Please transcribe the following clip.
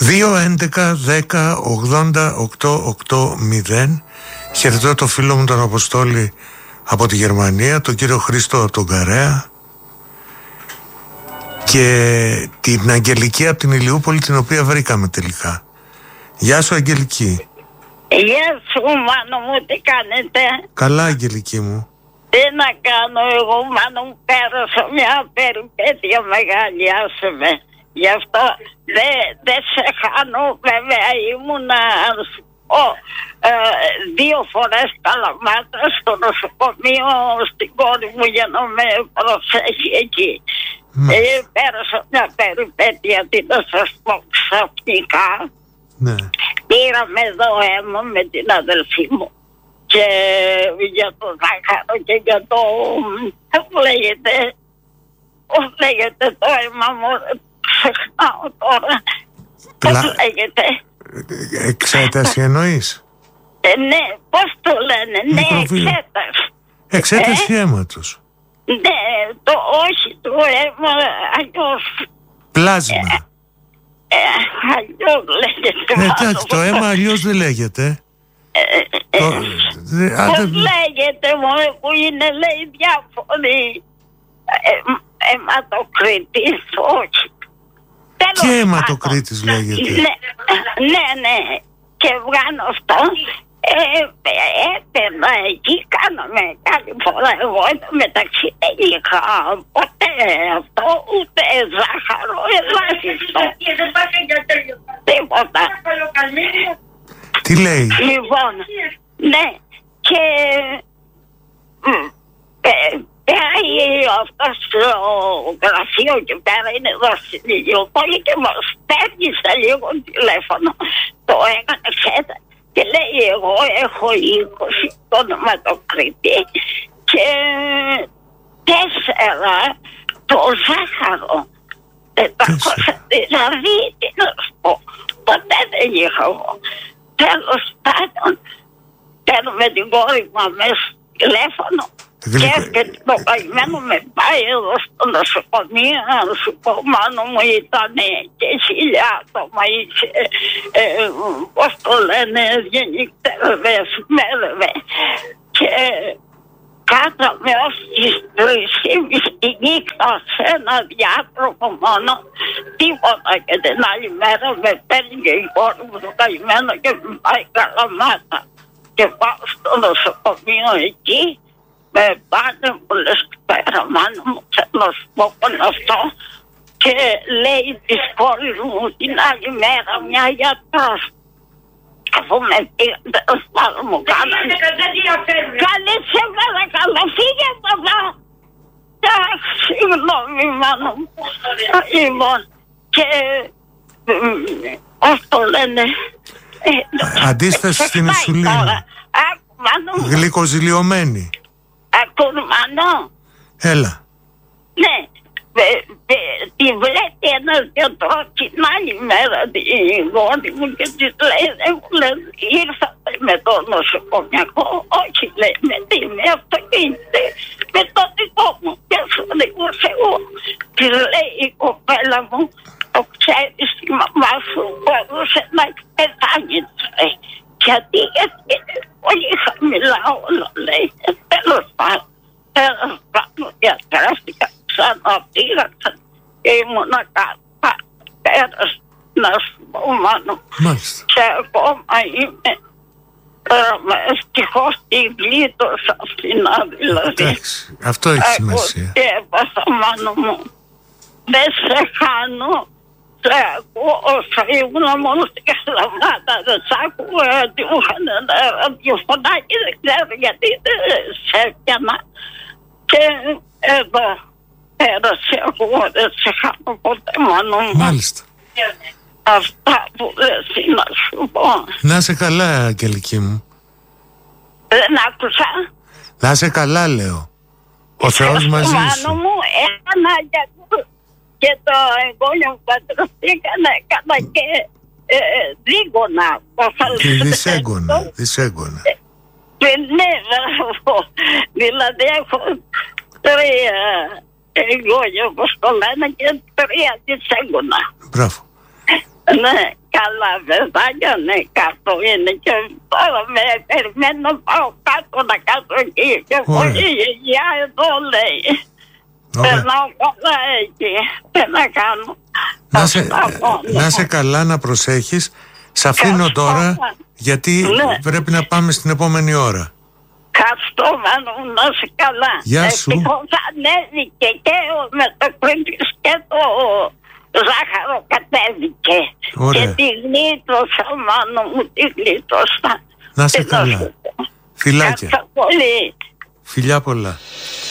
2-11-10-80-880. Χαιρετώ το φίλο μου τον Αποστόλη από τη Γερμανία, τον κύριο Χρήστο από τον Καρέα και την Αγγελική από την Ηλιούπολη, την οποία βρήκαμε τελικά. Γεια σου Αγγελική. Γεια σου Μάνο μου, τι κάνετε? Καλά Αγγελική μου. Τι να κάνω εγώ Μάνο μου, πέρασα μια περιπέτεια μεγάλη, άσε με. Γι' αυτό δεν σε χάνω, βέβαια ήμουνα 2 φορές Καλαμάτα στο νοσοκομείο στην κόρη μου για να με προσέχει εκεί. Πέρασα μια περιπέτεια, τι να σας πω, ξαφνικά. Ναι. Πήραμε εδώ αίμα με την αδελφή μου και για το ζάχαρο και για το, πώς λέγεται το αίμα μου, ξεχνάω τώρα. Πώς λέγεται? Εξέταση εννοείς? Ναι, πώς το λένε? Ναι, εξέταση. Εξέταση αίματος. Ναι, όχι το αίμα, αλλιώς. Πλάσμα. Αλλιώς λέγεται. Εντάξει, το αίμα αλλιώς δεν λέγεται. Πώς λέγεται μόνο που είναι, λέει, διάφοροι. Αιματοκρίτης, όχι. Και αιματοκρίτης λέγεται. Ναι. Και βγάνω αυτό. Έπαιρνα εκεί, κάναμε κάθε φορά. Εγώ εδώ μεταξύ δεν είχα ποτέ αυτό, ούτε ζάχαρο, ελάχιστο. Τίποτα. Τι λέει? Λοιπόν, ναι, και πάει αυτό στο γραφείο και πέρα, είναι εδώ στην Ηλιούπολη και μας παίρνει σε λίγο τηλέφωνο. Το έκανε ξέτα και λέει εγώ έχω 20 τον αιματοκρίτη και 4 το ζάχαρο. 400, δηλαδή τι να σου πω, ποτέ δεν είχα εγώ. Τέλος πάντων, παίρνουμε την κόρη μου αμέσως τηλέφωνο και έρχεται το καημένο με πάει εδώ στο νοσοκομείο. Να σου πω Μάνο μου, ήταν και 1000 άτομα, είχε, πώς το λένε, γεννήκτευες, μέλευε και κάθαμε ως τις 3:30 τη νύχτα σε ένα διάτροπο μόνο, τίποτα. Και την άλλη μέρα με παίρνει και η κόρη μου το καημένο και με πάει Καλαμάτα και πάω στο νοσοκομείο εκεί. Με πάνε που λες πέρα Μάνο μου, θέλω να σου πω αυτό. Και λέει της κόρης μου την άλλη μέρα μια γιατρός, αφού με πήγαν τέλος πάντων μου κάνανε, καλή σε παρακαλώ φύγε από εδώ. Συγγνώμη Μάνο μου. Λοιπόν και πώς το λένε, αντίσταση στην ισουλίνα, γλυκοζηλιωμένη. Ακούν Μάνο? Έλα. Ναι, τη βλέπει ένας γιατρός την άλλη μέρα την γόνη μου και της λέει, ήρθατε με το νοσοκομιακό? Όχι λέει, με τι, με αυτοκίνητε, με το δικό μου και σου δικός εγώ. Της λέει η κοπέλα μου, το ξέρεις η μαμά σου μπορούσε να έχει πεθάνει, της λέει. Γιατί πολύ χαμηλά όλα λέει. Τέλος πάντων διατρέφτηκα, ξαναπήγα και ήμουνα πέρας να σου πω Μάνο. Μάλιστα. Και ακόμα είμαι ευτυχώς τη γλίτωσα φθηνά δηλαδή. Εντάξει, αυτό έχει σημασία. Και έπαθα Μάνο μου, δεν σε χάνω. Σε ακούω όσο ήμουν μόνο στην Καλαμάτα, δεν σ' ακούω ότι μου είχαν ένα ραδιοφωνάκι, δεν ξέρω γιατί δεν σε έπιανα. Και εδώ πέρασε ακούω, δεν σε χάνω ποτέ Μάνο μου. Μάλιστα. Αυτά που λες να σου πω. Να σε καλά Αγγελική μου. Δεν άκουσα. Να σε καλά λέω. Ο Θεός μαζί σου. Μάνο μου, έκανα και το εγγόνιο μου πατροφτήκανε, έκανα και δίγωνα. Και δυσέγγωνα. Ναι, μπράβο. Δηλαδή έχω 3 εγγόνια, όπως το λένε, και 3 δυσέγγωνα. Μπράβο. Ναι, καλά, παιδάκια, ναι, κάτω είναι. Και τώρα με περιμένω να πάω κάτω να κάτω εκεί. Και πολύ γεια εδώ, λέει. Περνάω καλά εκεί. Τι να κάνω. Να σε καλά, να προσέχεις. Σ' αφήνω τώρα, γιατί πρέπει να πάμε στην επόμενη ώρα. Ευχαριστώ, Μάνο, να είσαι καλά. Γεια σου. Ευτυχώς ανέβηκε και με το κρύμπης και το ζάχαρο κατέβηκε. Ωραία. Και τη γλίτωσα, Μάνο μου, τη γλίτωσα. Να είσαι καλά. Φιλάκια. Ευχαριστώ πολύ. Φιλιά πολλά.